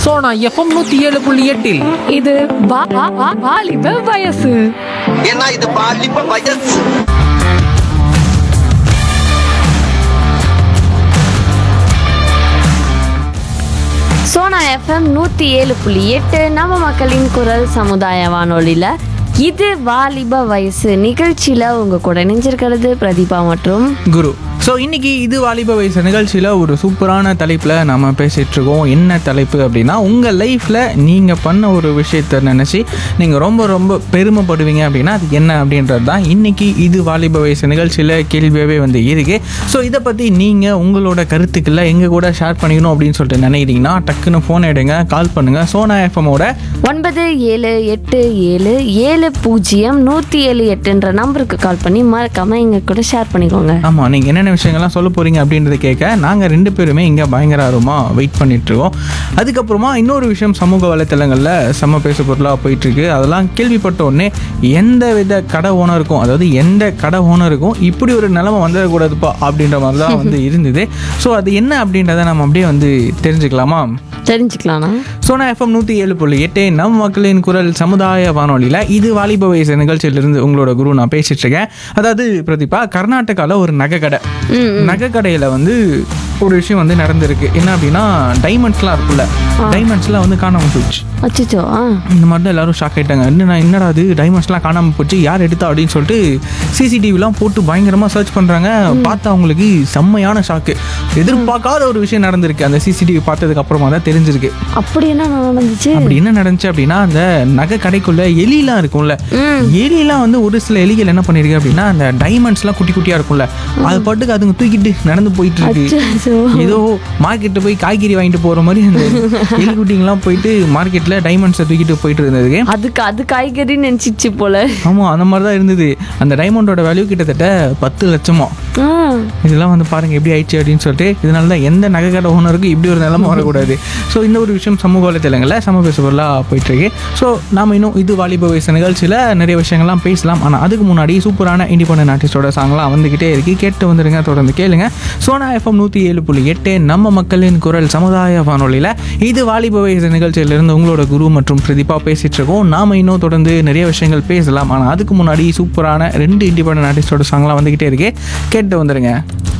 Sona FM 107.8 இது வாலிப வயசு. ஏன்னா இது பாலிப்ப வயசு. சோனா எஃப்எம் 107.8 நம்ம மக்களின் குரல் சமுதாய வானொலியில் இது வாலிப வயசு நிகழ்ச்சியில் உங்கள் கூட இணைஞ்சிருக்கிறது பிரதீபா மற்றும் குரு. ஸோ இன்றைக்கி இது வாலிப வயசு நிகழ்ச்சியில் ஒரு சூப்பரான தலைப்பில் நம்ம பேசிகிட்ருக்கோம். என்ன தலைப்பு அப்படின்னா, உங்கள் லைஃப்பில் நீங்கள் பண்ண ஒரு விஷயத்தை நினச்சி நீங்கள் ரொம்ப ரொம்ப பெருமைப்படுவீங்க அப்படின்னா அது என்ன அப்படின்றது தான் இன்றைக்கி இது வாலிப வயசு நிகழ்ச்சியில் கேள்வியாகவே வந்து இருக்குது. ஸோ இதை பற்றி நீங்கள் உங்களோட கருத்துக்களை எங்கள் கூட ஷேர் பண்ணிக்கணும் அப்படின்னு சொல்லிட்டு நினைக்கிறீங்கன்னா டக்குன்னு ஃபோன் எடுங்க, கால் பண்ணுங்கள். சோனா எஃப்எம்மோட 9787700178 நம்பருக்கு கால் பண்ணி மறக்காமல் எங்கள் கூட ஷேர் பண்ணிக்கோங்க. ஆமாம், நீங்கள் என்னென்ன விஷயங்கள்லாம் சொல்ல போகிறீங்க அப்படின்றத கேட்க நாங்கள் 2 பேருமே இங்கே பயங்கர ஆர்வமாக வெயிட் பண்ணிகிட்ருக்கோம். அதுக்கப்புறமா இன்னொரு விஷயம், சமூக வலைத்தளங்களில் செம்ம பேசு பொருளாக போயிட்டுருக்கு. அதெல்லாம் கேள்விப்பட்ட உடனே எந்த வித கடை ஓனருக்கும், அதாவது எந்த கடை ஓனருக்கும் இப்படி ஒரு நிலைமை வந்துடக்கூடாதுப்பா அப்படின்ற மாதிரி தான் வந்து இருந்தது. ஸோ அது என்ன அப்படின்றத நம்ம அப்படியே வந்து தெரிஞ்சுக்கலாமா? தெரிஞ்சுக்கலாம்ண்ணா. சோனா எஃப்எம் 107.8 நம் மக்களின் குரல் சமுதாய வானொலியில் இது வாலிப வயசு நிகழ்ச்சியிலிருந்து உங்களோட குரு நான் பேசிட்டு இருக்கேன். அதாவது பிரதீபா, கர்நாடகாவில் ஒரு நகைக்கடை, நகைக்கடையில் வந்து ஒரு விஷயம் வந்து நடந்திருக்கு. என்ன அப்படின்னா, டைமண்ட்ஸ்லாம் இருக்குல்ல, டைமண்ட்ஸ்லாம் வந்து காணாமல் போயிடுச்சு. அச்சோ. இந்த மாதிரி தான் எல்லாரும் ஷாக் ஆகிட்டாங்க. என்னடா அது டைமண்ட்ஸ்லாம் காணாமல் போச்சு, யார் எடுத்தா அப்படின்னு சொல்லிட்டு சிசிடிவிலாம் போட்டு பயங்கரமாக சர்ச் பண்ணுறாங்க. பார்த்தா அவங்களுக்கு செம்மையான ஷாக்கு. எதிர்பார்க்காத ஒரு விஷயம் நடந்திருக்கு. அந்த சிசிடிவி பார்த்ததுக்கு அப்புறமா தான் தெரிஞ்சிருக்கு. அப்படி என்ன நடந்துச்சு? அப்படி என்ன நடந்துச்சு அப்படின்னா, அந்த நகை கடைக்குள்ள எலிலாம் இருக்கும்ல, எலிலாம் வந்து ஒரு சில எலிகள் என்ன பண்ணிருக்கு அப்படின்னா, அந்த டைமண்ட்ஸ்லாம் குட்டி குட்டியாக இருக்கும்ல, அது பாட்டுக்கு அதுங்க தூக்கிட்டு நடந்து போயிட்டு இருக்கு. ஏதோ மார்க்கெட்டு போய் காய்கறி வாங்கிட்டு போகிற மாதிரி அந்த எலிக்குட்டிங்கெல்லாம் போயிட்டு மார்க்கெட்டில் டைமண்ட்ஸை தூக்கிட்டு போயிட்டு இருந்தது. அது காய்கறி நினச்சிச்சு போல. ஆமாம், அந்த மாதிரி தான் இருந்தது. அந்த டைமண்டோட வேல்யூ கிட்டத்தட்ட 10 லட்சமா. இதெல்லாம் வந்து பாருங்கள் எப்படி ஆயிடுச்சு அப்படின்னு சொல்லிட்டு. இதனால தான் எந்த நகை கடை ஓனருக்கும் இப்படி ஒரு நிலைமை வரக்கூடாது. ஸோ இந்த ஒரு விஷயம் சமூக வலைத்தளங்களில் சம பேச பொருளாக போயிட்டுருக்கு. ஸோ நாம் இன்னும் இது வாலிப வயசு நிகழ்ச்சியில் நிறைய விஷயங்கள்லாம் பேசலாம். ஆனால் அதுக்கு முன்னாடி சூப்பரான இண்டிபெண்டன்ட் ஆர்டிஸ்டோட சாங்லாம் வந்துக்கிட்டே இருக்குது. கேட்டு வந்துடுங்க, தொடர்ந்து கேளுங்க. சோனா எஃப்எம் 107.8 நம்ம மக்களின் குரல் சமுதாய வானொலியில் இது வாலிப வயசு நிகழ்ச்சியிலிருந்து உங்களோட குரு மற்றும் பிரதீபா பேசிகிட்டு இருக்கோம். நாம் இன்னும் தொடர்ந்து நிறைய விஷயங்கள் பேசலாம். ஆனால் அதுக்கு முன்னாடி சூப்பரான 2 இண்டிபெண்டன்ட் ஆர்டிஸ்டோட சாங்லாம் வந்துக்கிட்டே இருக்கு. கேட்டு வந்துடுங்க.